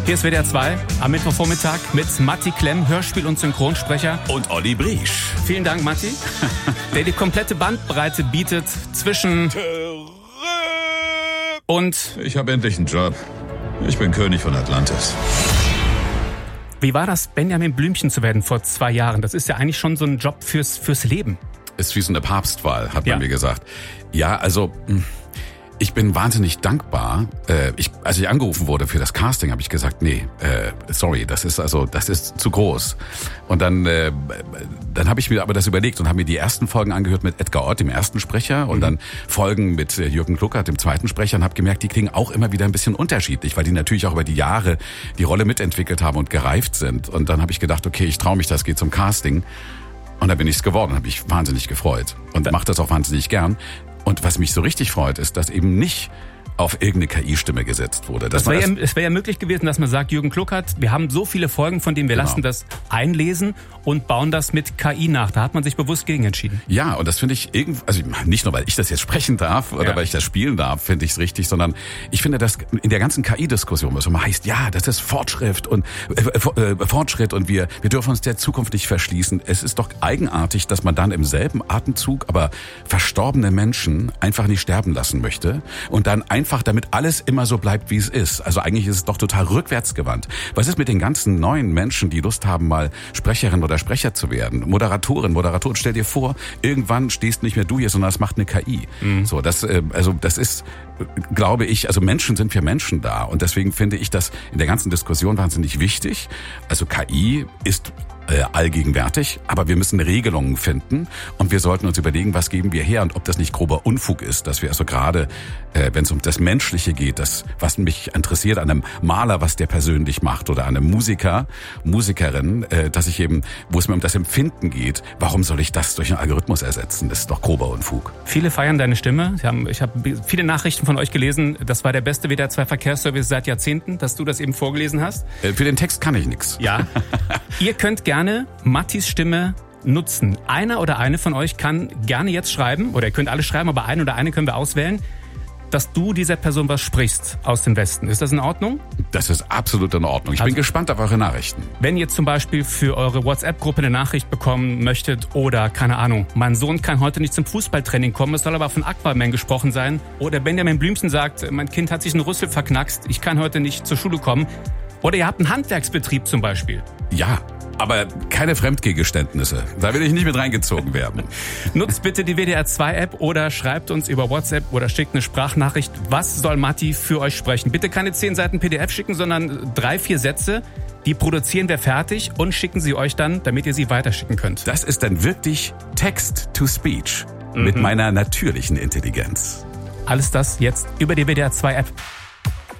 Hier ist WDR 2 am Mittwochvormittag mit Matti Klemm, Hörspiel- und Synchronsprecher. Und Olli Briesch. Vielen Dank, Matti, der die komplette Bandbreite bietet zwischen und... Ich habe endlich einen Job. Ich bin König von Atlantis. Wie war das, Benjamin Blümchen zu werden vor 2 Jahren? Das ist ja eigentlich schon so ein Job fürs Leben. Ist wie so eine Papstwahl, hat man mir gesagt. Ja, also... Ich bin wahnsinnig dankbar. Als ich angerufen wurde für das Casting, habe ich gesagt, nee, sorry, das ist zu groß. Und dann habe ich mir aber das überlegt und habe mir die ersten Folgen angehört mit Edgar Ott, dem ersten Sprecher, und dann Folgen mit Jürgen Kluckert, dem zweiten Sprecher, und habe gemerkt, die klingen auch immer wieder ein bisschen unterschiedlich, weil die natürlich auch über die Jahre die Rolle mitentwickelt haben und gereift sind. Und dann habe ich gedacht, okay, ich traue mich das, gehe zum Casting. Und da bin ich es geworden, habe mich wahnsinnig gefreut und mache das auch wahnsinnig gern. Und was mich so richtig freut, ist, dass eben nicht auf irgendeine KI-Stimme gesetzt wurde. Es wäre ja möglich gewesen, dass man sagt, Jürgen Kluckert, wir haben so viele Folgen, von denen wir lassen das einlesen und bauen das mit KI nach. Da hat man sich bewusst gegen entschieden. Ja, und das finde ich also nicht nur, weil ich das jetzt sprechen darf oder weil ich das spielen darf, finde ich es richtig, sondern ich finde, dass in der ganzen KI-Diskussion, was immer heißt, ja, das ist Fortschritt und wir dürfen uns der Zukunft nicht verschließen. Es ist doch eigenartig, dass man dann im selben Atemzug aber verstorbene Menschen einfach nicht sterben lassen möchte und dann einfach damit alles immer so bleibt, wie es ist. Also eigentlich ist es doch total rückwärtsgewandt. Was ist mit den ganzen neuen Menschen, die Lust haben, mal Sprecherin oder Sprecher zu werden? Moderatorin, stell dir vor, irgendwann stehst nicht mehr du hier, sondern das macht eine KI. So, das ist, glaube ich, also Menschen sind für Menschen da. Und deswegen finde ich das in der ganzen Diskussion wahnsinnig wichtig. Also KI ist allgegenwärtig, aber wir müssen Regelungen finden und wir sollten uns überlegen, was geben wir her und ob das nicht grober Unfug ist, dass wir also gerade, wenn es um das Menschliche geht, das, was mich interessiert an einem Maler, was der persönlich macht, oder an einem Musiker, Musikerin, dass ich eben, wo es mir um das Empfinden geht, warum soll ich das durch einen Algorithmus ersetzen? Das ist doch grober Unfug. Viele feiern deine Stimme. Ich habe viele Nachrichten von euch gelesen. Das war der beste WDR 2 Verkehrsservice seit Jahrzehnten, dass du das eben vorgelesen hast. Für den Text kann ich nichts. Ja. Ihr könnt gerne Mattis Stimme nutzen. Einer oder eine von euch kann gerne jetzt schreiben, oder ihr könnt alle schreiben, aber einen oder eine können wir auswählen, dass du dieser Person was sprichst aus dem Westen. Ist das in Ordnung? Das ist absolut in Ordnung. Ich bin gespannt auf eure Nachrichten. Wenn ihr zum Beispiel für eure WhatsApp-Gruppe eine Nachricht bekommen möchtet oder, keine Ahnung, mein Sohn kann heute nicht zum Fußballtraining kommen, es soll aber von Aquaman gesprochen sein, oder Benjamin Blümchen sagt, mein Kind hat sich einen Rüssel verknackst, ich kann heute nicht zur Schule kommen, oder ihr habt einen Handwerksbetrieb zum Beispiel. Ja, aber keine Fremdgeständnisse. Da will ich nicht mit reingezogen werden. Nutzt bitte die WDR 2 App oder schreibt uns über WhatsApp oder schickt eine Sprachnachricht. Was soll Matti für euch sprechen? Bitte keine 10 Seiten PDF schicken, sondern 3-4 Sätze. Die produzieren wir fertig und schicken sie euch dann, damit ihr sie weiterschicken könnt. Das ist dann wirklich Text-to-Speech mit meiner natürlichen Intelligenz. Alles das jetzt über die WDR 2 App.